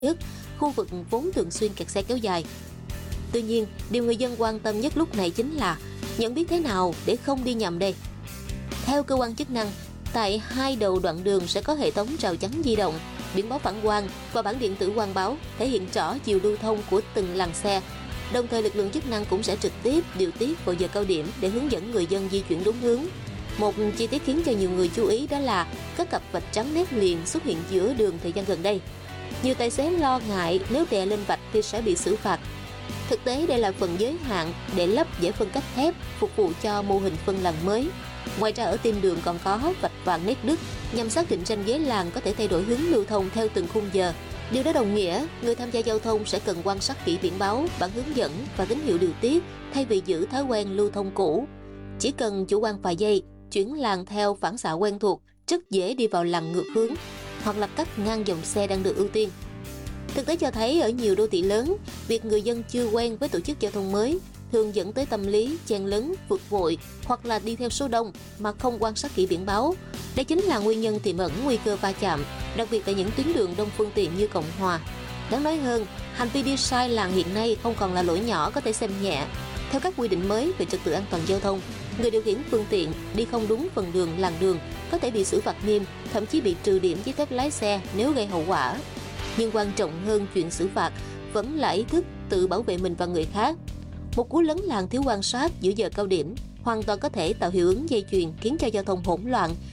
nhất, khu vực vốn thường xuyên kẹt xe kéo dài. Tuy nhiên, điều người dân quan tâm nhất lúc này chính là nhận biết thế nào để không đi nhầm đây. Theo cơ quan chức năng, tại hai đầu đoạn đường sẽ có hệ thống rào chắn di động, biển báo phản quang và bảng điện tử quang báo thể hiện rõ chiều lưu thông của từng làn xe. Đồng thời lực lượng chức năng cũng sẽ trực tiếp điều tiết vào giờ cao điểm để hướng dẫn người dân di chuyển đúng hướng. Một chi tiết khiến cho nhiều người chú ý đó là các cặp vạch trắng nét liền xuất hiện giữa đường thời gian gần đây. Nhiều tài xế lo ngại nếu đè lên vạch thì sẽ bị xử phạt. Thực tế đây là phần giới hạn để lắp giải phân cách thép phục vụ cho mô hình phân làn mới. Ngoài ra ở tim đường còn có vạch vàng nét đứt nhằm xác định ranh giới làn có thể thay đổi hướng lưu thông theo từng khung giờ. Điều đó đồng nghĩa người tham gia giao thông sẽ cần quan sát kỹ biển báo, bản hướng dẫn và tín hiệu điều tiết thay vì giữ thói quen lưu thông cũ. Chỉ cần chủ quan vài giây, chuyển làn theo phản xạ quen thuộc, rất dễ đi vào làn ngược hướng hoặc là cắt ngang dòng xe đang được ưu tiên. Thực tế cho thấy ở nhiều đô thị lớn, việc người dân chưa quen với tổ chức giao thông mới thường dẫn tới tâm lý chen lấn, vượt vội hoặc là đi theo số đông mà không quan sát kỹ biển báo. Đây chính là nguyên nhân tiềm ẩn nguy cơ va chạm, đặc biệt tại những tuyến đường đông phương tiện như Cộng Hòa. Đáng nói hơn, hành vi đi sai làn hiện nay không còn là lỗi nhỏ có thể xem nhẹ. Theo các quy định mới về trật tự an toàn giao thông, người điều khiển phương tiện đi không đúng phần đường, làn đường có thể bị xử phạt nghiêm, thậm chí bị trừ điểm giấy phép lái xe nếu gây hậu quả. Nhưng quan trọng hơn chuyện xử phạt vẫn là ý thức tự bảo vệ mình và người khác. Một cú lấn làn thiếu quan sát giữa giờ cao điểm hoàn toàn có thể tạo hiệu ứng dây chuyền khiến cho giao thông hỗn loạn,